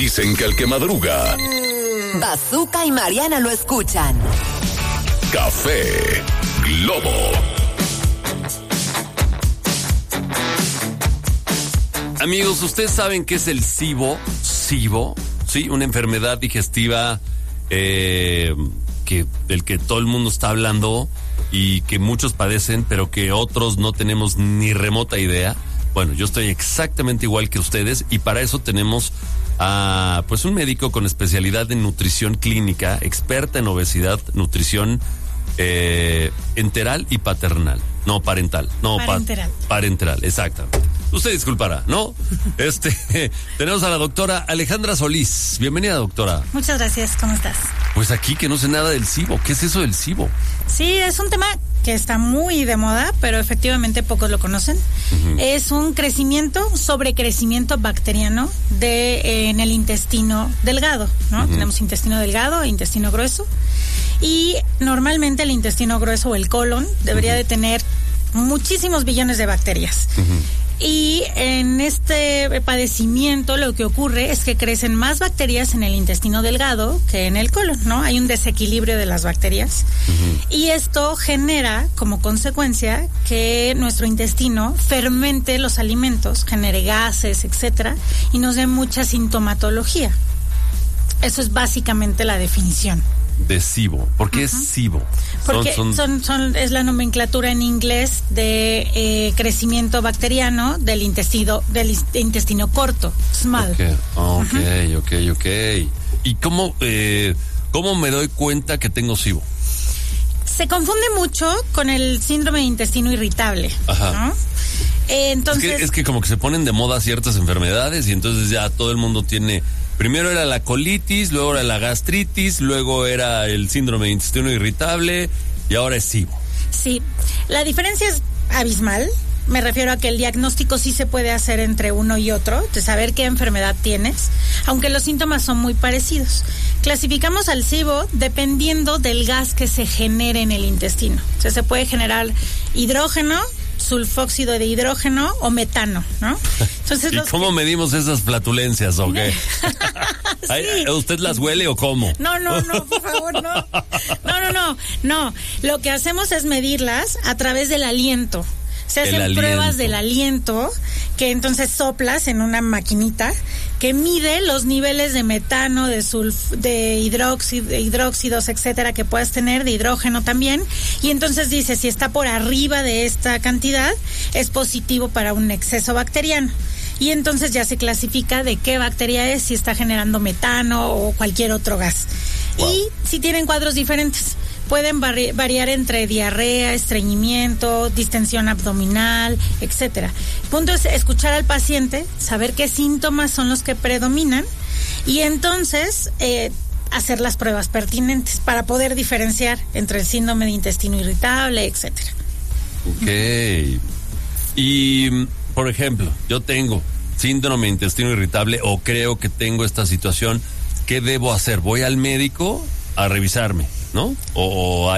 Dicen que el que madruga. Bazooka y Mariana lo escuchan. Café Globo. Amigos, ¿ustedes saben qué es el SIBO? ¿SIBO? Sí, una enfermedad digestiva del que todo el mundo está hablando y que muchos padecen, pero que otros no tenemos ni remota idea. Bueno, yo estoy exactamente igual que ustedes y para eso tenemos a pues un médico con especialidad en nutrición clínica, experta en obesidad, nutrición enteral y paternal. No, parental. No, parenteral. Parenteral, exactamente. Usted disculpará, ¿no? Tenemos a la doctora Alejandra Solís. Bienvenida, doctora. Muchas gracias, ¿cómo estás? Pues aquí que no sé nada del SIBO. ¿Qué es eso del SIBO? Sí, es un tema que está muy de moda, pero efectivamente pocos lo conocen. Uh-huh. Es un sobrecrecimiento bacteriano en el intestino delgado, ¿no? Uh-huh. Tenemos intestino delgado e intestino grueso. Y normalmente el intestino grueso o el colon debería de tener muchísimos billones de bacterias. Uh-huh. Y en este padecimiento lo que ocurre es que crecen más bacterias en el intestino delgado que en el colon, ¿no? Hay un desequilibrio de las bacterias. Uh-huh. Y esto genera como consecuencia que nuestro intestino fermente los alimentos, genere gases, etcétera, y nos dé mucha sintomatología. Eso es básicamente la definición de SIBO. ¿Por qué es SIBO? Porque es la nomenclatura en inglés de crecimiento bacteriano del intestino corto, small. Ok. ¿Y cómo me doy cuenta que tengo SIBO? Se confunde mucho con el síndrome de intestino irritable. Ajá. ¿No? Entonces es que como que se ponen de moda ciertas enfermedades y entonces ya todo el mundo tiene. Primero era la colitis, luego era la gastritis, luego era el síndrome de intestino irritable y ahora es SIBO. Sí, la diferencia es abismal. Me refiero a que el diagnóstico sí se puede hacer entre uno y otro, de saber qué enfermedad tienes, aunque los síntomas son muy parecidos. Clasificamos al SIBO dependiendo del gas que se genere en el intestino. O sea, se puede generar hidrógeno, sulfóxido de hidrógeno o metano, ¿no? Entonces, ¿y cómo medimos esas flatulencias o qué? Sí. ¿Usted las huele o cómo? No, por favor, no. No. Lo que hacemos es medirlas a través del aliento. Se hacen pruebas del aliento, que entonces soplas en una maquinita que mide los niveles de metano, de hidróxidos, etcétera, que puedas tener, de hidrógeno también, y entonces dice si está por arriba de esta cantidad, es positivo para un exceso bacteriano. Y entonces ya se clasifica de qué bacteria es, si está generando metano o cualquier otro gas. Wow. Y si tienen cuadros diferentes. Pueden variar entre diarrea, estreñimiento, distensión abdominal, etcétera. El punto es escuchar al paciente, saber qué síntomas son los que predominan y entonces hacer las pruebas pertinentes para poder diferenciar entre el síndrome de intestino irritable, etcétera. Ok. Y, por ejemplo, yo tengo síndrome de intestino irritable o creo que tengo esta situación. ¿Qué debo hacer? ¿Voy al médico a revisarme? ¿No? ¿O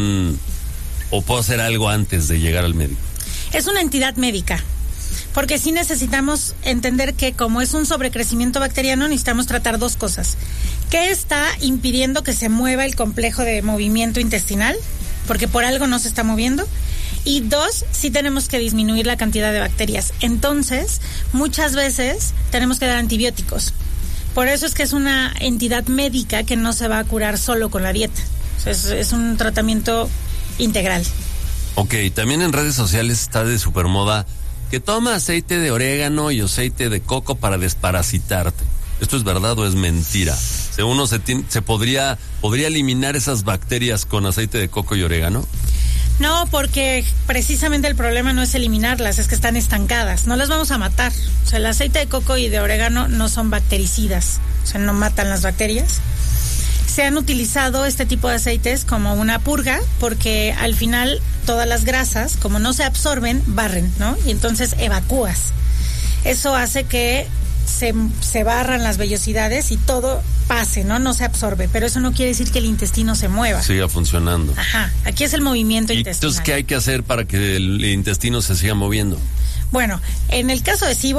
puedo hacer algo antes de llegar al médico? Es una entidad médica, porque sí necesitamos entender que como es un sobrecrecimiento bacteriano, necesitamos tratar dos cosas. ¿Qué está impidiendo que se mueva el complejo de movimiento intestinal? Porque por algo no se está moviendo. Y dos, sí tenemos que disminuir la cantidad de bacterias. Entonces, muchas veces tenemos que dar antibióticos. Por eso es que es una entidad médica que no se va a curar solo con la dieta. Es un tratamiento integral. Ok, también en redes sociales está de supermoda que toma aceite de orégano y aceite de coco para desparasitarte. ¿Esto es verdad o es mentira? ¿Uno se podría eliminar esas bacterias con aceite de coco y orégano? No, porque precisamente el problema no es eliminarlas, es que están estancadas. No las vamos a matar. O sea, el aceite de coco y de orégano no son bactericidas, o sea, no matan las bacterias. Se han utilizado este tipo de aceites como una purga, porque al final todas las grasas, como no se absorben, barren, ¿no? Y entonces evacúas. Eso hace que se barran las vellosidades y todo pase, ¿no? No se absorbe, pero eso no quiere decir que el intestino se mueva. Siga funcionando. Ajá, aquí es el movimiento intestinal. Entonces, ¿qué hay que hacer para que el intestino se siga moviendo? Bueno, en el caso de SIBO,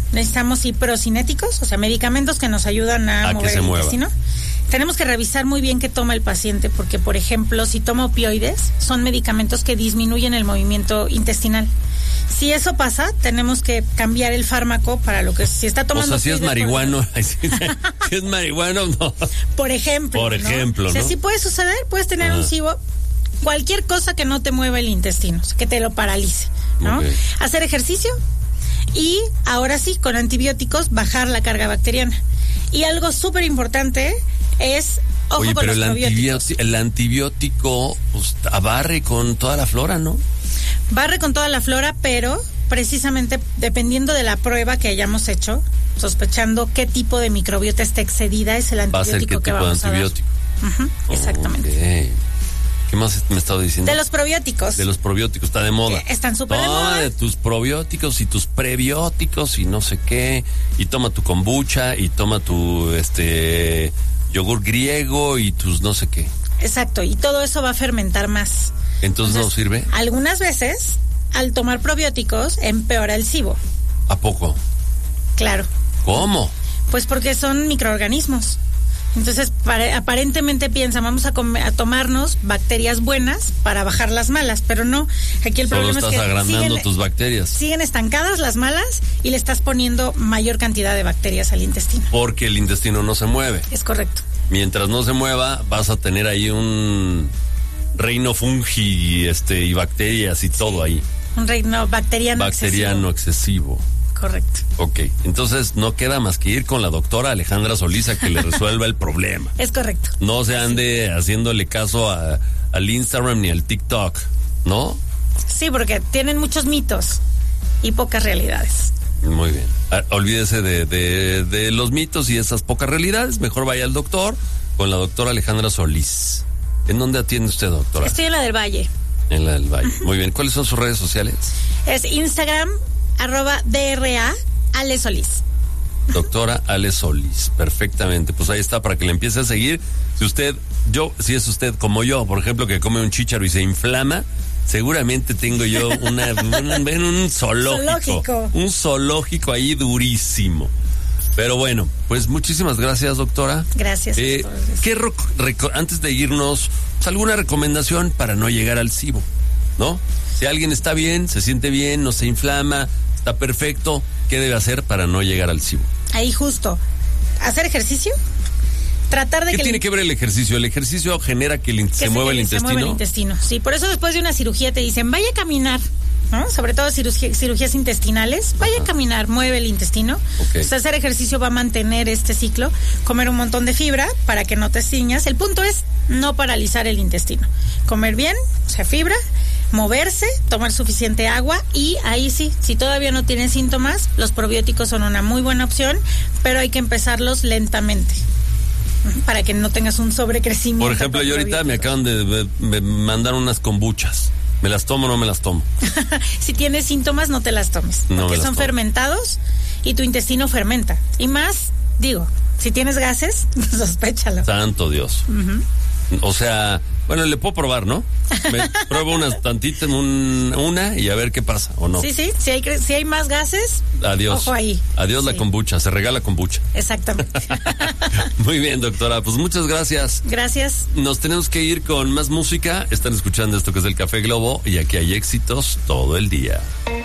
necesitamos procinéticos, o sea, medicamentos que nos ayudan a mover el intestino. Tenemos que revisar muy bien qué toma el paciente, porque, por ejemplo, si toma opioides, son medicamentos que disminuyen el movimiento intestinal. Si eso pasa, tenemos que cambiar el fármaco para lo que si está tomando. O sea, si es marihuano, si es marihuano, no. Por ejemplo, ¿no? O sea, sí puede suceder, puedes tener un SIBO, cualquier cosa que no te mueva el intestino, que te lo paralice, ¿no? Okay. Hacer ejercicio y ahora sí, con antibióticos, bajar la carga bacteriana. Y algo súper importante es, ojo, con pero los probióticos. El antibiótico pues, barre con toda la flora, ¿no? Barre con toda la flora, pero precisamente dependiendo de la prueba que hayamos hecho, sospechando qué tipo de microbiota está excedida, es el antibiótico que vamos a dar. Exactamente. Okay. ¿Qué más me estaba diciendo? De los probióticos. De los probióticos, está de moda. Están súper de moda. De tus probióticos y tus prebióticos y no sé qué. Y toma tu kombucha y toma tu yogur griego y tus no sé qué. Exacto, y todo eso va a fermentar más. Entonces ¿no sirve? Algunas veces, al tomar probióticos, empeora el SIBO. ¿A poco? Claro. ¿Cómo? Pues porque son microorganismos. Entonces, aparentemente piensan, vamos a tomarnos bacterias buenas para bajar las malas, pero no. Aquí el problema es que estás agrandando tus bacterias. Siguen estancadas las malas y le estás poniendo mayor cantidad de bacterias al intestino. Porque el intestino no se mueve. Es correcto. Mientras no se mueva, vas a tener ahí un reino fungi y bacterias y todo ahí. Un reino bacteriano excesivo. Correcto. Ok, entonces no queda más que ir con la doctora Alejandra Solís a que le resuelva el problema. Es correcto. No se ande haciéndole caso al Instagram ni al TikTok, ¿no? Sí, porque tienen muchos mitos y pocas realidades. Muy bien. Olvídese de los mitos y esas pocas realidades. Mejor vaya al doctor con la doctora Alejandra Solís. ¿En dónde atiende usted, doctora? Estoy en la del Valle. En la del Valle. Muy bien. ¿Cuáles son sus redes sociales? Es Instagram, @DRA Ale Solís. Doctora Ale Solís, perfectamente. Pues ahí está, para que le empiece a seguir. Si es usted como yo, por ejemplo, que come un chícharo y se inflama, seguramente tengo yo un zoológico. Un zoológico ahí durísimo. Pero bueno, pues muchísimas gracias, doctora. Gracias. Antes de irnos, pues, alguna recomendación para no llegar al SIBO, ¿no? Si alguien está bien, se siente bien, no se inflama, está perfecto, ¿qué debe hacer para no llegar al SIBO? Ahí justo, hacer ejercicio, tratar de ¿Qué tiene que ver el ejercicio? ¿El ejercicio genera que se mueva el intestino? Se mueva el intestino, sí, por eso después de una cirugía te dicen, vaya a caminar, ¿no? Sobre todo cirugías intestinales, vaya a caminar, mueve el intestino. Okay. O sea, hacer ejercicio va a mantener este ciclo, comer un montón de fibra para que no te ciñas. El punto es no paralizar el intestino, comer bien, o sea, fibra, moverse, tomar suficiente agua y ahí sí, si todavía no tienen síntomas, los probióticos son una muy buena opción, pero hay que empezarlos lentamente para que no tengas un sobrecrecimiento. Por ejemplo, yo ahorita me acaban de mandar unas kombuchas. ¿Me las tomo o no me las tomo? Si tienes síntomas, no te las tomes, porque son fermentados y tu intestino fermenta. Y más, si tienes gases, sospéchalo. Santo Dios. O sea, bueno, le puedo probar, ¿no? Me pruebo unas tantitas, una y a ver qué pasa, ¿o no? Sí, si hay más gases, adiós. Ojo ahí. Adiós la kombucha, se regala kombucha. Exactamente. Muy bien, doctora, pues muchas gracias. Gracias. Nos tenemos que ir con más música. Están escuchando esto que es el Café Globo y aquí hay éxitos todo el día.